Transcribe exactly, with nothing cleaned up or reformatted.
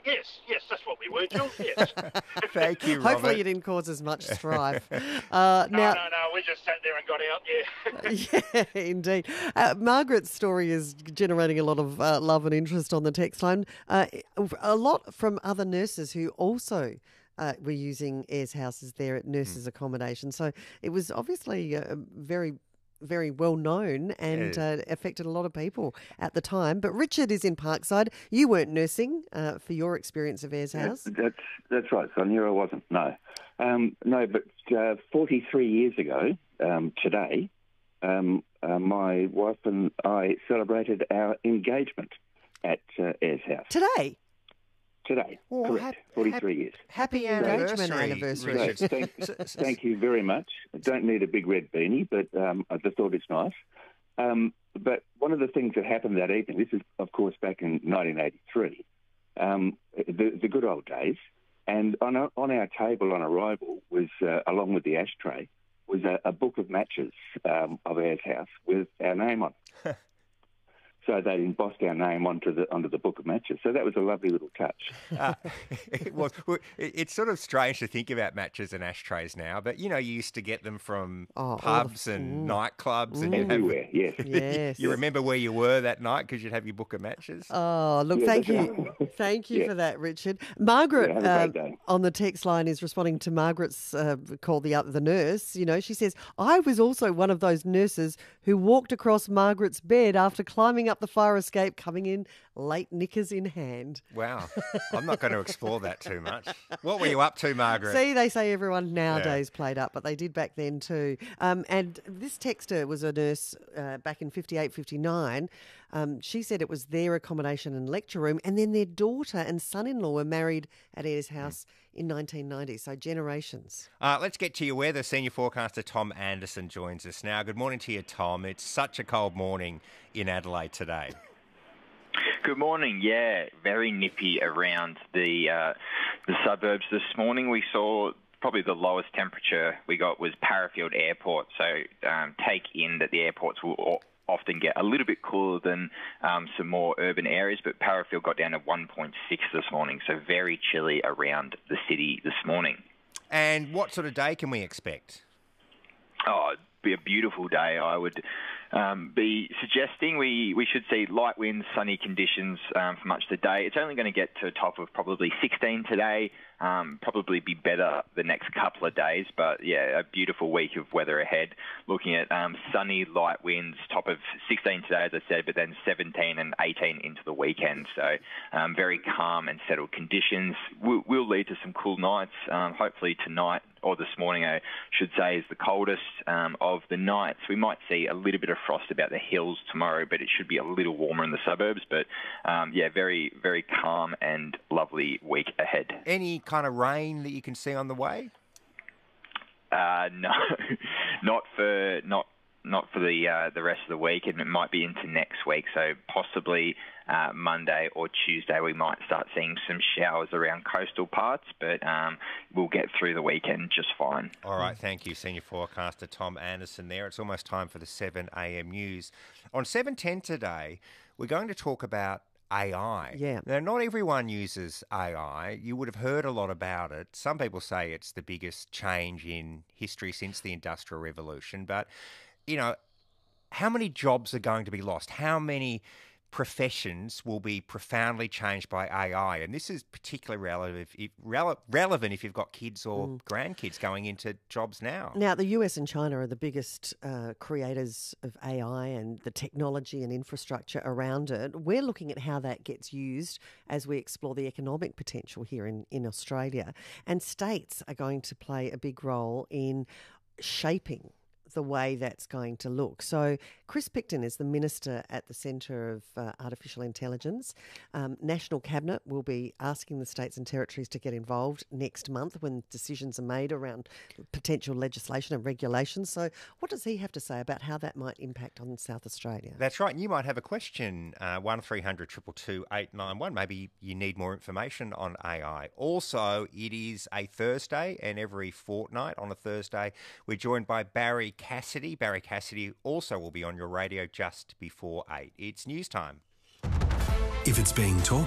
Yes, yes, that's what we were, Jules, yes. Thank you, Robert. Hopefully you didn't cause as much strife. Uh, no, now, no, no, we just sat there and got out, yeah. yeah, indeed. Uh, Margaret's story is generating a lot of uh, love and interest on the text line. Uh, a lot from other nurses who also uh, were using Ayers houses there at nurses' mm. accommodation. So it was obviously uh, very very well known and Yeah. uh, affected a lot of people at the time. But Richard is in Parkside. You weren't nursing uh, for your experience of Ayers House. That's that's right, Sonia. I wasn't. No, um, no. But uh, forty-three years ago um, today, um, uh, my wife and I celebrated our engagement at uh, Ayers House Today. Today, Oh, correct. hap- forty-three years. Happy engagement anniversary. So, Richard. thank, thank you very much. I don't need a big red beanie, but um, I just thought it's nice. Um, but one of the things that happened that evening, this is, of course, back in nineteen eighty-three, um, the, the good old days, and on, our, on our table on arrival was, uh, along with the ashtray, was a, a book of matches um, of Ayers House with our name on it. So they'd embossed our name onto the onto the book of matches. So that was a lovely little touch. Uh, it was, well, it's sort of strange to think about matches and ashtrays now, but, you know, you used to get them from Oh, pubs the, and mm, nightclubs. Mm. And you'd have, Everywhere, yes. Yes. you remember where you were that night because you'd have your book of matches? Oh, look, Yeah, thank that's you. right. Thank you Yeah. for that, Richard. Margaret Yeah, have a great um, day. on the text line is responding to Margaret's uh, call, the, the nurse. You know, she says, I was also one of those nurses who walked across Margaret's bed after climbing up the fire escape, coming in late knickers in hand. Wow. I'm not going to explore that too much. What were you up to, Margaret? See, they say everyone nowadays played up, but they did back then too. Um, and this texter was a nurse uh, back in fifty-eight, fifty-nine. Um, she said it was their accommodation and lecture room, and then their daughter and son-in-law were married at Ayers House mm. in nineteen ninety, so generations. Uh, let's get to your weather. Senior forecaster Tom Anderson joins us now. Good morning to you, Tom. It's such a cold morning in Adelaide today. Good morning. Yeah, very nippy around the uh, the suburbs this morning. We saw probably the lowest temperature we got was Parafield Airport. So um, take in that the airports will often get a little bit cooler than um, some more urban areas, but Parafield got down to one point six this morning, so very chilly around the city this morning. And what sort of day can we expect? Oh, it'd be a beautiful day, I would um, be suggesting. We, we should see light winds, sunny conditions um, for much of the day. It's only going to get to a top of probably sixteen today, um, probably be better the next couple of days. But, yeah, a beautiful week of weather ahead. Looking at um, sunny, light winds, top of sixteen today, as I said, but then seventeen and eighteen into the weekend. So um, very calm and settled conditions will, will lead to some cool nights. Um, hopefully tonight, or this morning, I should say, is the coldest um, of the nights. We might see a little bit of frost about the hills tomorrow, but it should be a little warmer in the suburbs. But, um, yeah, very, very calm and lovely week ahead. Any kind of rain that you can see on the way? Uh, no, not for not not for the uh, the rest of the week, and it might be into next week. So possibly uh, Monday or Tuesday we might start seeing some showers around coastal parts, but um, we'll get through the weekend just fine. All right, thank you, Senior Forecaster Tom Anderson there. It's almost time for the seven a.m. news. On seven ten today, we're going to talk about A I. Yeah. Now, not everyone uses A I. You would have heard a lot about it. Some people say it's the biggest change in history since the Industrial Revolution. But, you know, how many jobs are going to be lost? How many professions will be profoundly changed by A I? And this is particularly relevant if, rele- relevant if you've got kids or mm. grandkids going into jobs now. Now, the U S and China are the biggest uh, creators of A I and the technology and infrastructure around it. We're looking at how that gets used as we explore the economic potential here in, in Australia. And states are going to play a big role in shaping the way that's going to look. So Chris Picton is the Minister at the Centre of uh, Artificial Intelligence. Um, National Cabinet will be asking the states and territories to get involved next month when decisions are made around potential legislation and regulations. So what does he have to say about how that might impact on South Australia? That's right. And you might have a question, uh, one three hundred two two two eight nine one. Maybe you need more information on A I. Also, it is a Thursday, and every fortnight on a Thursday, we're joined by Barry Cassidy. Barry Cassidy also will be on your radio just before eight. It's news time. If it's being talked